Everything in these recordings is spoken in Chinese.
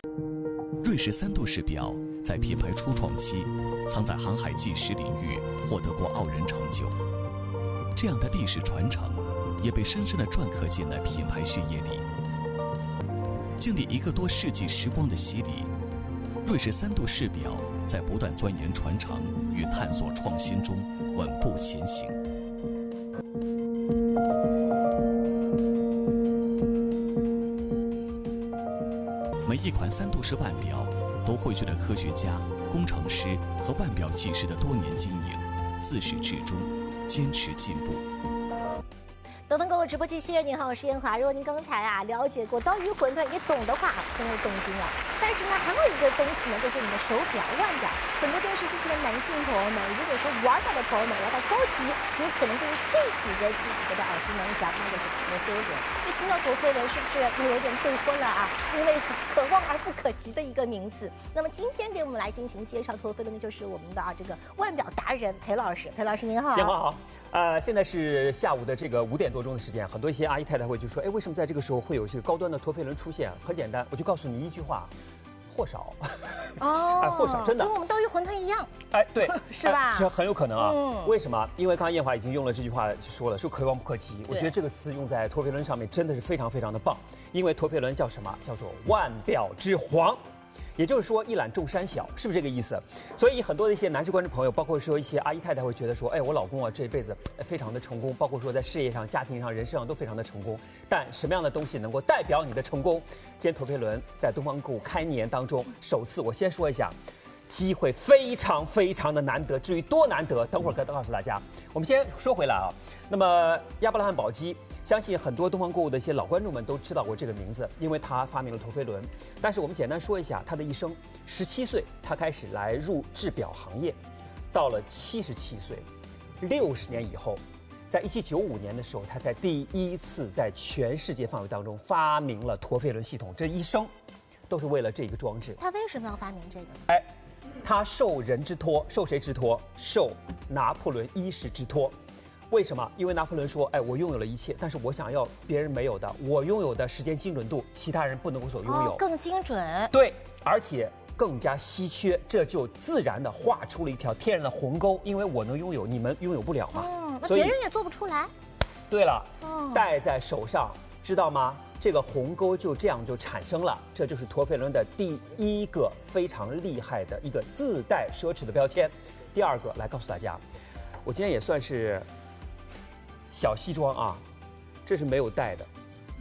瑞士3度式表在品牌初创期，曾在航海计时领域获得过傲人成就。这样的历史传承，也被深深地篆刻进了品牌血液里。经历1个多世纪时光的洗礼，瑞士3度式表在不断钻研传承与探索创新中稳步前行。每一款3度式腕表都汇聚了科学家、工程师和腕表技师的多年经营，自始至终坚持进步。 东方购物直播继续，您好，我是燕华。如果您刚才了解过刀鱼馄饨，也懂的话，真的动心了。但是呢，还有一个东西呢，就是你的手表、腕表。很多电视机前的男性朋友们，如果说玩表的朋友们来到高级，你可能对于这几个字觉得耳熟能详，那就是陀飞轮。一听到陀飞轮，是不是有点对昏了啊？因为可望而不可及的一个名字。那么今天给我们来进行介绍陀飞轮的，就是我们的这个腕表达人裴老师。裴老师您好。 燕华好。现在是下午的这个5点多钟的时间，很多一些阿姨太太会就说，哎，为什么在这个时候会有这个高端的陀飞轮出现？很简单，我就告诉你一句话，货少。 哦， 货少，真的， 跟我们刀鱼馄饨一样。 哎，对， 是吧？ 这很有可能啊。为什么？因为刚刚燕华已经用了这句话说了，说可望不可及。我觉得这个词用在陀飞轮上面真的是非常非常的棒，因为陀飞轮叫什么？叫做腕表之皇。也就是说，一览众山小，是不是这个意思？所以很多的一些男士观众朋友，包括说一些阿姨太太会觉得说，哎，我老公啊这一辈子非常的成功，包括说在事业上、家庭上、人生上都非常的成功。但什么样的东西能够代表你的成功？今天陀飞轮在东方购物开年当中首次，我先说一下，机会非常非常的难得。至于多难得，等会儿告诉大家。我们先说回来啊，那么亚伯拉罕宝玑。相信很多东方购物的一些老观众们都知道过这个名字，因为他发明了陀飞轮。但是我们简单说一下他的一生：17岁他开始来入制表行业，到了77岁，60年以后，在1795年的时候，他才第一次在全世界范围当中发明了陀飞轮系统。这一生都是为了这个装置。 他为什么要发明这个呢？ 哎，他受人之托，受谁之托？受拿破仑1世之托。为什么？因为拿破仑说：“哎，我拥有了一切，但是我想要别人没有的，我拥有的时间精准度，其他人不能够所拥有， 更精准。 对，而且更加稀缺，这就自然的画出了一条天然的鸿沟，因为我能拥有，你们拥有不了嘛。 那别人也做不出来。 对了，戴在手上，知道吗？这个鸿沟就这样就产生了，这就是陀飞轮的第一个非常厉害的一个自带奢侈的标签。第二个，来告诉大家，我今天也算是。”小西装啊，这是没有带的，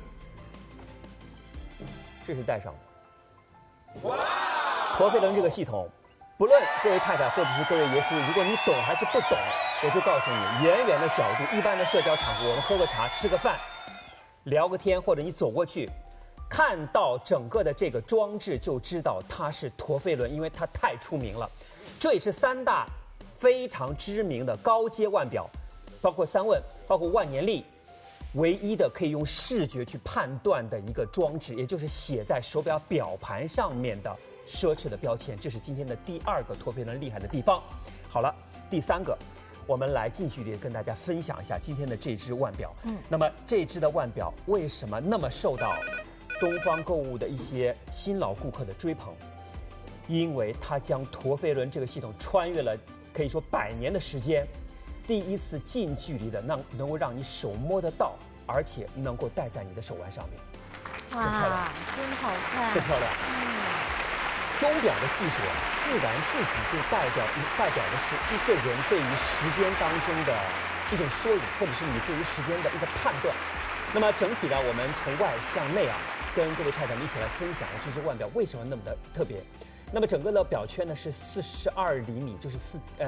这是带上的。陀飞轮这个系统，不论各位太太或者是各位爷叔，如果你懂还是不懂，我就告诉你，远远的角度，一般的社交场合，我们喝个茶、吃个饭、聊个天，或者你走过去，看到整个的这个装置，就知道它是陀飞轮，因为它太出名了。这也是3大非常知名的高阶腕表。包括3问，包括万年历，唯一的可以用视觉去判断的一个装置，也就是写在手表表盘上面的奢侈的标签。这是今天的第2个陀飞轮厉害的地方。好了，第3个，我们来近距离跟大家分享一下今天的这只腕表。那么这只的腕表为什么那么受到东方购物的一些新老顾客的追捧？因为它将陀飞轮这个系统穿越了可以说100年的时间。第一次近距离的能够让你手摸得到，而且能够戴在你的手腕上面。 哇，真好看， 真漂亮。钟表的技术自然自己就代表的是一个人对于时间当中的一种缩影，或者是你对于时间的一个判断。那么整体呢，我们从外向内跟各位太太们一起来分享这只腕表为什么那么的特别。那么整个的表圈呢是42厘米，就是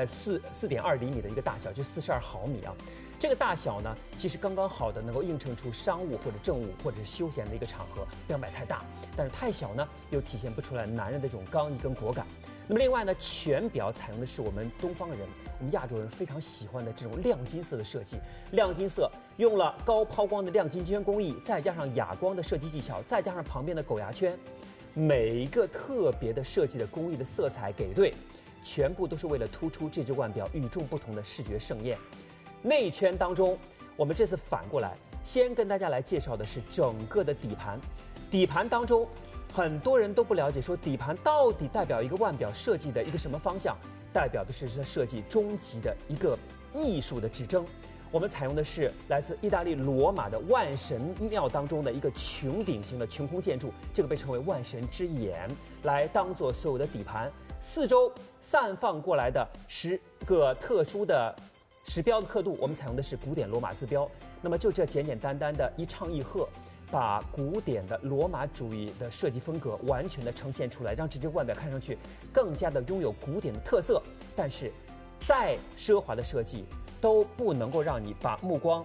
4.2厘米的一个大小，就是42毫米啊。这个大小呢，其实刚刚好的能够映衬出商务或者政务或者是休闲的一个场合，不要买太大，但是太小呢又体现不出来男人的这种刚毅跟果敢。那么另外呢，全表采用的是我们东方人、我们亚洲人非常喜欢的这种亮金色的设计，亮金色用了高抛光的亮金圈工艺，再加上哑光的设计技巧，再加上旁边的狗牙圈。每一个特别的设计的工艺的色彩给对，全部都是为了突出这只腕表与众不同的视觉盛宴。内圈当中，我们这次反过来，先跟大家来介绍的是整个的底盘。底盘当中很多人都不了解，说底盘到底代表一个腕表设计的一个什么方向？代表的是它设计终极的一个艺术的指征。我们采用的是来自意大利罗马的万神庙当中的一个穹顶型的穹空建筑，这个被称为万神之眼，来当做所有的底盘。四周散放过来的10个特殊的时标的刻度，我们采用的是古典罗马字标。那么就这简简单单的一唱一和，把古典的罗马主义的设计风格完全的呈现出来，让这只腕表看上去更加的拥有古典的特色。但是，再奢华的设计都不能够让你把目光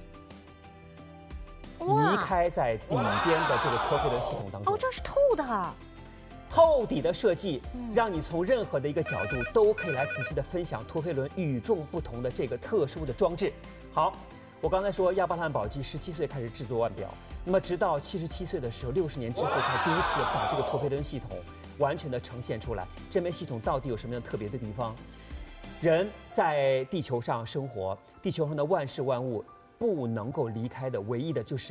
离开在顶边的这个托菲伦系统当中。 哦，这是透的。 透底的设计，让你从任何的一个角度都可以来仔细的分享托菲伦与众不同的这个特殊的装置。好，我刚才说亚伯拉罕宝玑17岁开始制作腕表，那么直到77岁的时候，60年之后才第一次把这个托菲伦系统完全的呈现出来。这枚系统到底有什么样特别的地方？人在地球上生活，地球上的万事万物不能够离开的唯一的就是